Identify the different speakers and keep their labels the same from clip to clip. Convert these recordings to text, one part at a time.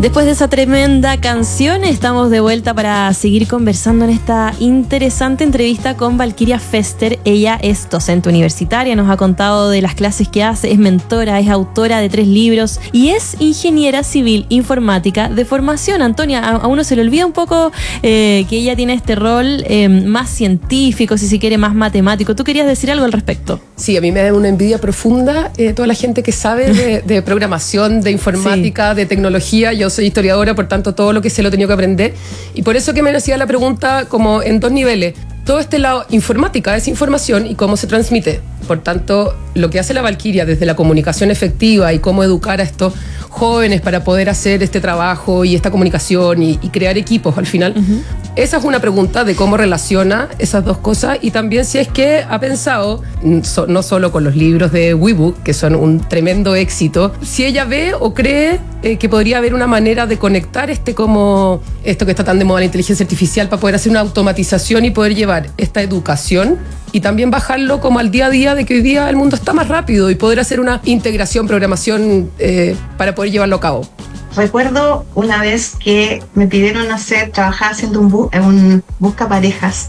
Speaker 1: Después de esa tremenda canción, estamos de vuelta para seguir conversando en esta interesante entrevista con Valkyria Pfester. Ella es docente universitaria, nos ha contado de las clases que hace, es mentora, es autora de 3 libros y es ingeniera civil informática de formación. Antonia, a uno se le olvida un poco que ella tiene este rol más científico, si se quiere, más matemático. ¿Tú querías decir algo al respecto?
Speaker 2: Sí, a mí me da una envidia profunda toda la gente que sabe de programación, de informática, sí, de tecnología. Yo soy historiadora, por tanto todo lo que sé lo he tenido que aprender, y por eso que me hacía la pregunta como en 2 niveles. Todo este lado informática es información y cómo se transmite. Por tanto, lo que hace la Valkyria desde la comunicación efectiva y cómo educar a estos jóvenes para poder hacer este trabajo y esta comunicación y crear equipos al final. Esa es una pregunta de cómo relaciona esas 2 cosas, y también si es que ha pensado, no solo con los libros de WeBook, que son un tremendo éxito, si ella ve o cree que podría haber una manera de conectar como esto que está tan de moda, la inteligencia artificial, para poder hacer una automatización y poder llevar esta educación y también bajarlo como al día a día, de que hoy día el mundo está más rápido, y poder hacer una integración, programación para poder llevarlo a cabo.
Speaker 3: Recuerdo una vez que me pidieron trabajar haciendo un busca parejas.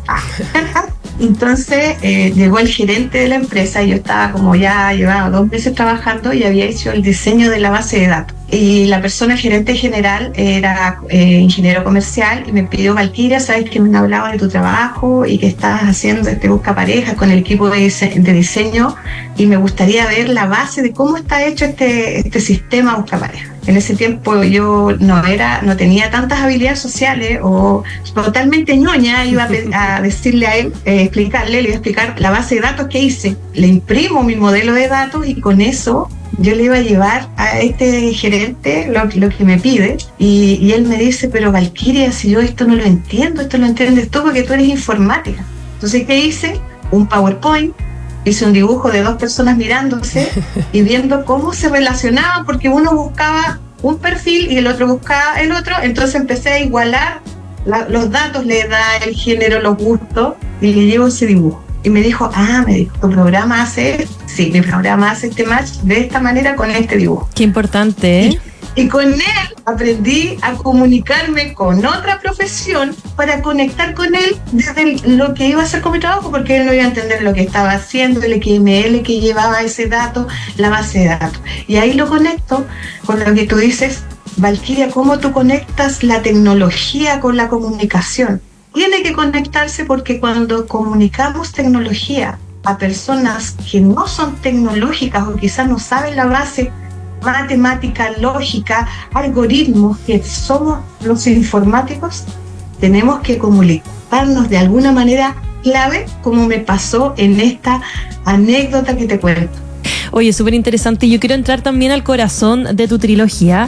Speaker 3: Entonces llegó el gerente de la empresa, y yo estaba como ya llevaba 2 meses trabajando y había hecho el diseño de la base de datos. Y la persona, el gerente general, era ingeniero comercial, y me pidió: Valkyria, sabes que me han hablado de tu trabajo y que estás haciendo este busca parejas con el equipo de diseño, y me gustaría ver la base de cómo está hecho este sistema busca parejas. En ese tiempo yo no tenía tantas habilidades sociales, o totalmente ñoña. Iba a decirle a él, le iba a explicar la base de datos que hice. Le imprimo mi modelo de datos, y con eso yo le iba a llevar a este gerente lo que me pide, y él me dice: pero Valkyria, si yo esto no lo entiendo, esto lo entiendes tú porque tú eres informática. Entonces, ¿qué hice? Un PowerPoint. Hice un dibujo de 2 personas mirándose y viendo cómo se relacionaban, porque uno buscaba un perfil y el otro buscaba el otro. Entonces empecé a igualar los datos, la edad, el género, los gustos, y le llevo ese dibujo. Y me dijo: ¿tu programa hace esto? Sí, mi programa hace este match de esta manera con este dibujo.
Speaker 1: Qué importante, ¿eh?
Speaker 3: Y con él aprendí a comunicarme con otra profesión para conectar con él desde lo que iba a hacer con mi trabajo, porque él no iba a entender lo que estaba haciendo, el XML que llevaba ese dato, la base de datos. Y ahí lo conecto con lo que tú dices, Valkyria, cómo tú conectas la tecnología con la comunicación. Tiene que conectarse, porque cuando comunicamos tecnología a personas que no son tecnológicas o quizás no saben la base matemática, lógica, algoritmos, que somos los informáticos, tenemos que comunicarnos de alguna manera clave, como me pasó en esta anécdota que te cuento.
Speaker 1: Oye, súper interesante. Yo quiero entrar también al corazón de tu trilogía.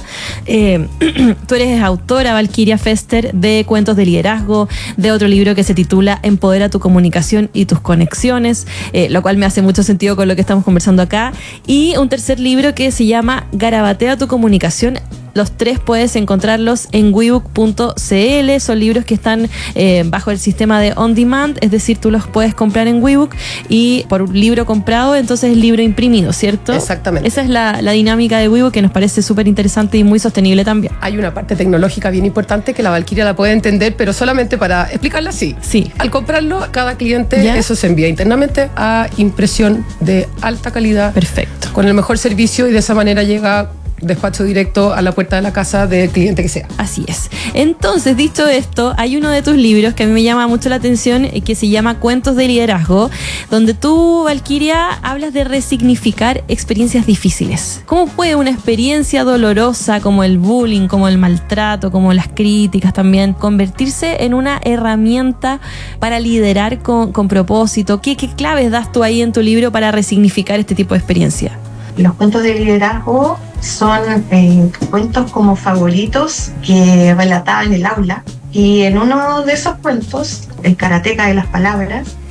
Speaker 1: Tú eres autora, Valkyria Pfester, de Cuentos de Liderazgo, de otro libro que se titula Empodera tu comunicación y tus conexiones, lo cual me hace mucho sentido con lo que estamos conversando acá. Y un tercer libro que se llama Garabatea tu comunicación. Los 3 puedes encontrarlos en webook.cl. Son libros que están bajo el sistema de On Demand, es decir, tú los puedes comprar en WeBook, y por un libro comprado, entonces el libro imprimido, ¿cierto?
Speaker 2: Exactamente.
Speaker 1: Esa es la dinámica de WeBook, que nos parece súper interesante y muy sostenible también.
Speaker 2: Hay una parte tecnológica bien importante que la Valkyria la puede entender, pero solamente para explicarla así.
Speaker 1: Sí.
Speaker 2: Al comprarlo, cada cliente,
Speaker 1: ¿ya?
Speaker 2: Eso se envía internamente a impresión de alta calidad.
Speaker 1: Perfecto.
Speaker 2: Con el mejor servicio, y de esa manera llega despacho directo a la puerta de la casa del cliente que sea.
Speaker 1: Así es. Entonces, dicho esto, hay uno de tus libros que a mí me llama mucho la atención, que se llama Cuentos de Liderazgo, donde tú, Valkyria, hablas de resignificar experiencias difíciles. ¿Cómo puede una experiencia dolorosa como el bullying, como el maltrato, como las críticas también, convertirse en una herramienta para liderar con propósito? ¿Qué claves das tú ahí en tu libro para resignificar este tipo de experiencia?
Speaker 3: Los cuentos de liderazgo son cuentos como favoritos que relataba en el aula, y en uno de esos cuentos, El karateca de las palabras,